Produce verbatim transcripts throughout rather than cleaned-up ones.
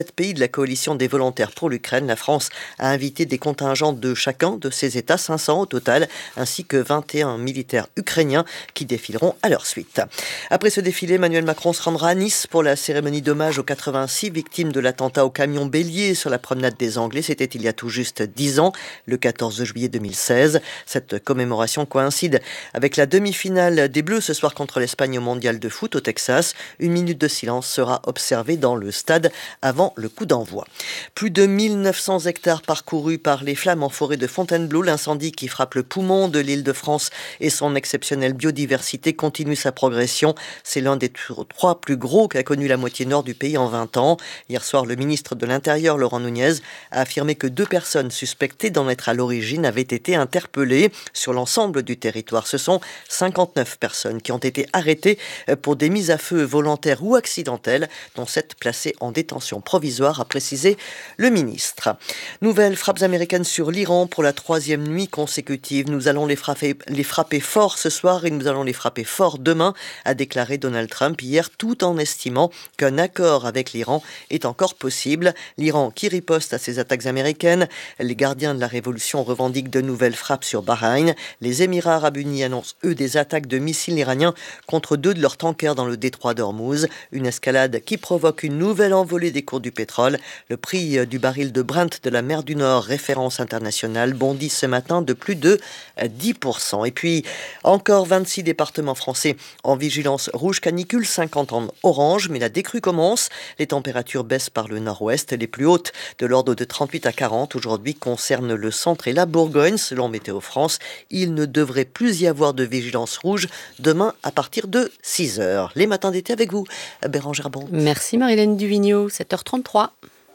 pays de la coalition des volontaires pour l'Ukraine, la France a invité des contingents de chacun de ces États, cinq cents au total, ainsi que vingt et un militaires ukrainiens qui défileront à leur suite. Après ce défilé, Emmanuel Macron se rendra à Nice pour la cérémonie d'hommage aux quatre-vingt-six victimes de l'attentat au camion bélier sur la promenade des Anglais. C'était il y a tout juste dix ans, le quatorze juillet deux mille seize. Cette commémoration coïncide avec la demi-finale des Bleus ce soir contre l'Espagne au mondial de foot au Texas. Une minute de silence sera observée dans le stade avant le coup d'envoi. Plus de mille neuf cents hectares parcourus par les flammes en forêt de Fontainebleau. L'incendie qui frappe le poumon de l'Île-de-France et son exceptionnelle biodiversité continue sa progression. C'est l'un des trois plus gros qu'a connu la moitié nord du pays en vingt ans. Hier soir, le ministre de l'Intérieur, Laurent Nunez, a affirmé que deux personnes suspectées d'en être à l'origine avaient été interpellées sur l'ensemble du territoire. Ce sont cinquante-neuf personnes qui ont été arrêtées pour des mises à feu volontaires ou accidentelles, dont sept placées en détention provisoire, a précisé le ministre. Nouvelles frappes américaines sur l'Iran pour la troisième nuit consécutive. Nous allons les frapper, les frapper fort ce soir et nous allons les frapper fort demain, a déclaré Donald Trump hier, tout en estimant qu'un accord avec l'Iran est encore possible. L'Iran qui riposte à ces attaques américaines. Les gardiens de la révolution revendiquent de nouvelles frappes sur Bahreïn. Les Émirats arabes unis annoncent, eux, des attaques de missiles iraniens contre deux de leurs tankers dans le détroit d'Ormuz. Une escalade qui provoque une nouvelle envolée des cours du pétrole. Le prix du baril de Brent de la mer du Nord, référence internationale, bondit ce matin de plus de dix pour cent. Et puis, encore vingt-six départements français en vigilance rouge canicule, cinquante en orange, mais la décrue commence. Les températures baissent par le nord-ouest. Les plus hautes, de l'ordre de trente-huit à quarante, aujourd'hui concernent le centre et la Bourgogne, selon Météo France. Il ne devrait plus y avoir de vigilance rouge demain à partir de six heures. Les matins d'été avec vous, Bérangère Bon. Merci Marilène Duvigneau, sept heures trente-trois.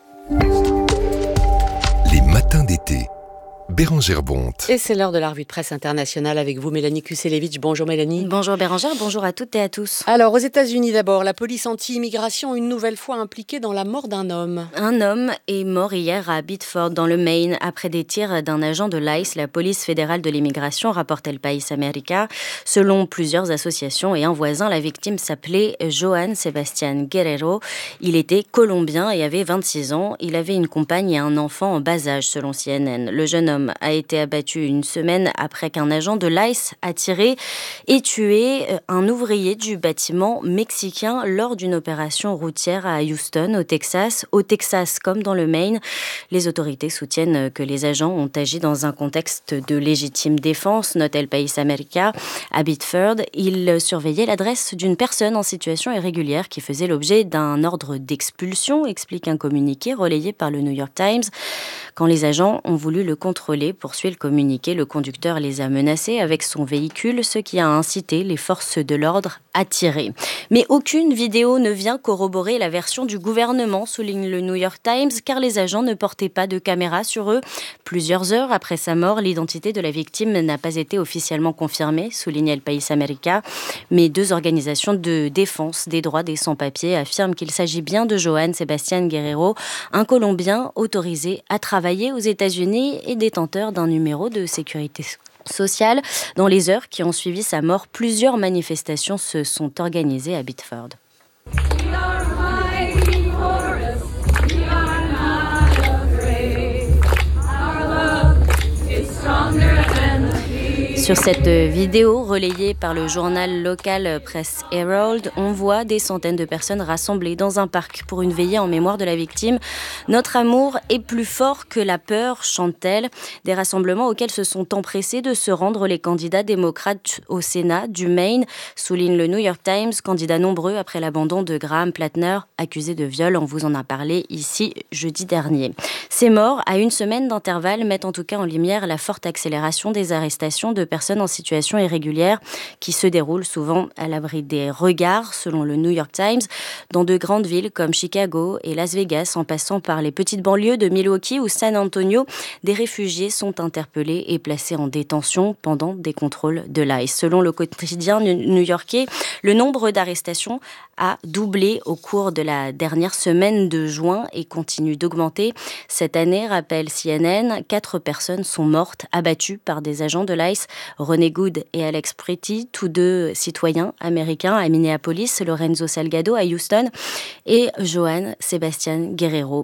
Les matins d'été. Bérangère Bonte. Et c'est l'heure de la revue de presse internationale avec vous, Mélanie Kuselevitch. Bonjour Mélanie. Bonjour Bérangère, bonjour à toutes et à tous. Alors, aux États-Unis d'abord, la police anti-immigration une nouvelle fois impliquée dans la mort d'un homme. Un homme est mort hier à Biddeford, dans le Maine, après des tirs d'un agent de l'I C E, la police fédérale de l'immigration, rapporte El País América. Selon plusieurs associations et un voisin, la victime s'appelait Joan Sebastián Guerrero. Il était colombien et avait vingt-six ans. Il avait une compagne et un enfant en bas âge, selon C N N. Le jeune homme a été abattu une semaine après qu'un agent de l'I C E a tiré et tué un ouvrier du bâtiment mexicain lors d'une opération routière à Houston, au Texas. Au Texas, comme dans le Maine, les autorités soutiennent que les agents ont agi dans un contexte de légitime défense, note El País América. À Biddeford, ils surveillaient l'adresse d'une personne en situation irrégulière qui faisait l'objet d'un ordre d'expulsion, explique un communiqué relayé par le New York Times. Quand les agents ont voulu le contrôler, poursuit le communiqué, le conducteur les a menacés avec son véhicule, ce qui a incité les forces de l'ordre à tirer. Mais aucune vidéo ne vient corroborer la version du gouvernement, souligne le New York Times, car les agents ne portaient pas de caméra sur eux. Plusieurs heures après sa mort, l'identité de la victime n'a pas été officiellement confirmée, souligne El País América. Mais deux organisations de défense des droits des sans-papiers affirment qu'il s'agit bien de Joan Sebastián Guerrero, un Colombien autorisé à travailler aux États-Unis et détenteur d'un numéro de sécurité sociale. Dans les heures qui ont suivi sa mort, plusieurs manifestations se sont organisées à Biddeford. Sur cette vidéo relayée par le journal local Press Herald, on voit des centaines de personnes rassemblées dans un parc pour une veillée en mémoire de la victime. Notre amour est plus fort que la peur, chante-t-elle. Des rassemblements auxquels se sont empressés de se rendre les candidats démocrates au Sénat du Maine, souligne le New York Times, candidats nombreux après l'abandon de Graham Platner, accusé de viol. On vous en a parlé ici jeudi dernier. Ces morts, à une semaine d'intervalle, mettent en tout cas en lumière la forte accélération des arrestations de personnes personnes en situation irrégulière qui se déroulent souvent à l'abri des regards, selon le New York Times, dans de grandes villes comme Chicago et Las Vegas, en passant par les petites banlieues de Milwaukee ou San Antonio. Des réfugiés sont interpellés et placés en détention pendant des contrôles de l'I C E. Selon le quotidien new-yorkais, le nombre d'arrestations a doublé au cours de la dernière semaine de juin et continue d'augmenter. Cette année, rappelle C N N, quatre personnes sont mortes, abattues par des agents de l'I C E. René Good et Alex Pretty, tous deux citoyens américains à Minneapolis, Lorenzo Salgado à Houston et Joan Sebastián Guerrero